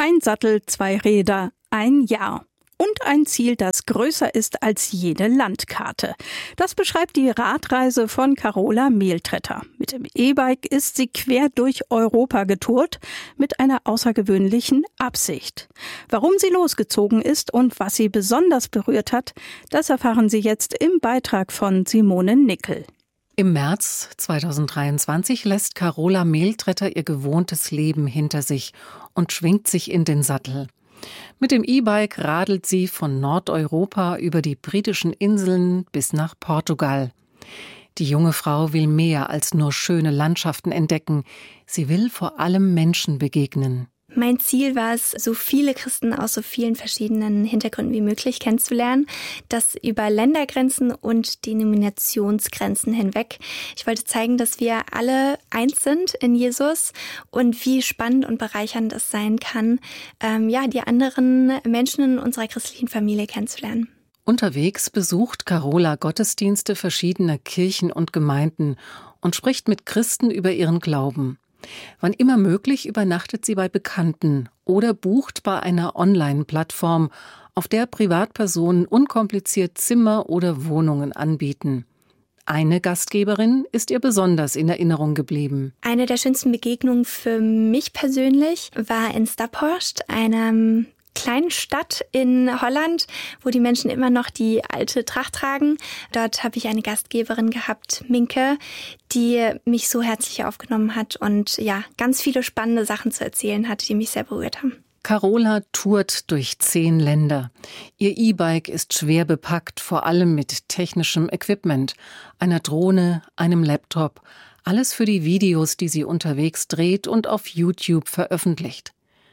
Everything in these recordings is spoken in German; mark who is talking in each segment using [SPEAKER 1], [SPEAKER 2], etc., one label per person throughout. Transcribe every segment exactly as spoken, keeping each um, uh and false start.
[SPEAKER 1] Ein Sattel, zwei Räder, ein Jahr. Und ein Ziel, das größer ist als jede Landkarte. Das beschreibt die Radreise von Carola Mehltretter. Mit dem E-Bike ist sie quer durch Europa getourt, mit einer außergewöhnlichen Absicht. Warum sie losgezogen ist und was sie besonders berührt hat, das erfahren Sie jetzt im Beitrag von Simone Nickel.
[SPEAKER 2] Im März zweitausenddreiundzwanzig lässt Carola Mehltretter ihr gewohntes Leben hinter sich und schwingt sich in den Sattel. Mit dem E-Bike radelt sie von Nordeuropa über die britischen Inseln bis nach Portugal. Die junge Frau will mehr als nur schöne Landschaften entdecken. Sie will vor allem Menschen begegnen.
[SPEAKER 3] Mein Ziel war es, so viele Christen aus so vielen verschiedenen Hintergründen wie möglich kennenzulernen, das über Ländergrenzen und Denominationsgrenzen hinweg. Ich wollte zeigen, dass wir alle eins sind in Jesus und wie spannend und bereichernd es sein kann, ähm, ja, die anderen Menschen in unserer christlichen Familie kennenzulernen.
[SPEAKER 2] Unterwegs besucht Carola Gottesdienste verschiedener Kirchen und Gemeinden und spricht mit Christen über ihren Glauben. Wann immer möglich übernachtet sie bei Bekannten oder bucht bei einer Online-Plattform, auf der Privatpersonen unkompliziert Zimmer oder Wohnungen anbieten. Eine Gastgeberin ist ihr besonders in Erinnerung geblieben.
[SPEAKER 3] Eine der schönsten Begegnungen für mich persönlich war in Staphorst, einem kleinen Stadt in Holland, wo die Menschen immer noch die alte Tracht tragen. Dort habe ich eine Gastgeberin gehabt, Minke, die mich so herzlich aufgenommen hat und ja, ganz viele spannende Sachen zu erzählen hatte, die mich sehr berührt haben.
[SPEAKER 2] Carola tourt durch zehn Länder. Ihr E-Bike ist schwer bepackt, vor allem mit technischem Equipment, einer Drohne, einem Laptop, alles für die Videos, die sie unterwegs dreht und auf YouTube veröffentlicht.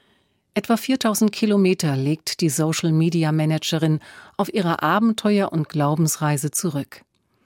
[SPEAKER 2] Etwa viertausend Kilometer legt die Social-Media-Managerin auf ihrer Abenteuer- und Glaubensreise zurück.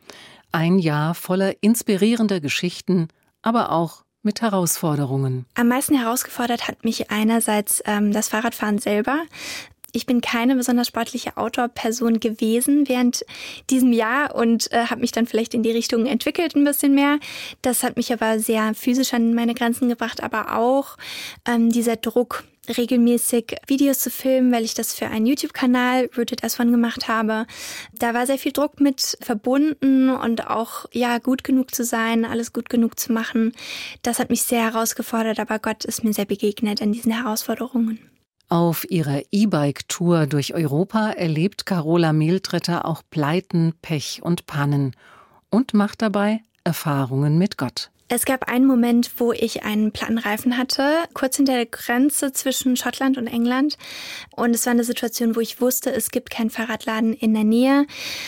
[SPEAKER 2] Ein Jahr voller inspirierender Geschichten, aber auch mit Herausforderungen.
[SPEAKER 3] Am meisten herausgefordert hat mich einerseits ähm, das Fahrradfahren selber. Ich bin keine besonders sportliche Outdoor-Person gewesen während diesem Jahr und äh, habe mich dann vielleicht in die Richtung entwickelt ein bisschen mehr. Das hat mich aber sehr physisch an meine Grenzen gebracht, aber auch ähm, dieser Druck, regelmäßig Videos zu filmen, weil ich das für einen YouTube-Kanal Rooted as One gemacht habe. Da war sehr viel Druck mit verbunden und auch ja gut genug zu sein, alles gut genug zu machen. Das hat mich sehr herausgefordert, aber Gott ist mir sehr begegnet in diesen Herausforderungen.
[SPEAKER 2] Auf ihrer E-Bike-Tour durch Europa erlebt Carola Mehltretter auch Pleiten, Pech und Pannen und macht dabei Erfahrungen mit Gott.
[SPEAKER 3] Es gab einen Moment, wo ich einen platten Reifen hatte, kurz hinter der Grenze zwischen Schottland und England. Und es war eine Situation, wo ich wusste, es gibt keinen Fahrradladen in der Nähe.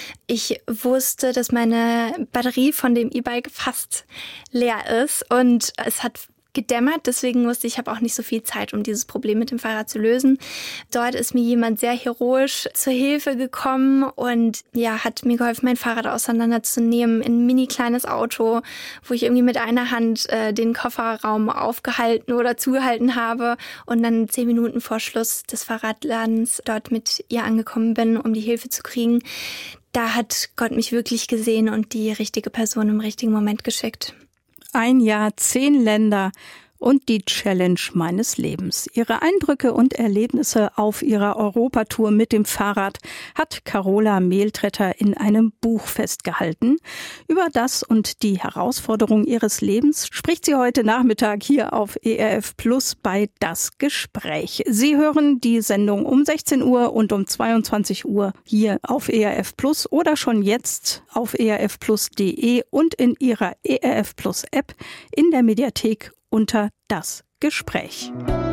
[SPEAKER 3] Ich wusste, dass meine Batterie von dem E-Bike fast leer ist und es hat gedämmert, deswegen wusste ich, ich habe auch nicht so viel Zeit, um dieses Problem mit dem Fahrrad zu lösen. Dort ist mir jemand sehr heroisch zur Hilfe gekommen und ja, hat mir geholfen, mein Fahrrad auseinanderzunehmen in ein mini kleines Auto, wo ich irgendwie mit einer Hand äh, den Kofferraum aufgehalten oder zugehalten habe und dann zehn Minuten vor Schluss des Fahrradladens dort mit ihr angekommen bin, um die Hilfe zu kriegen. Da hat Gott mich wirklich gesehen und die richtige Person im richtigen Moment geschickt.
[SPEAKER 1] Ein Jahr, zehn Länder und die Challenge meines Lebens. Ihre Eindrücke und Erlebnisse auf ihrer Europatour mit dem Fahrrad hat Carola Mehltretter in einem Buch festgehalten. Über das und die Herausforderung ihres Lebens spricht sie heute Nachmittag hier auf E R F Plus bei Das Gespräch. Sie hören die Sendung um sechzehn Uhr und um zweiundzwanzig Uhr hier auf E R F Plus oder schon jetzt auf e r f plus punkt de und in ihrer E R F Plus App in der Mediathek unter Das Gespräch.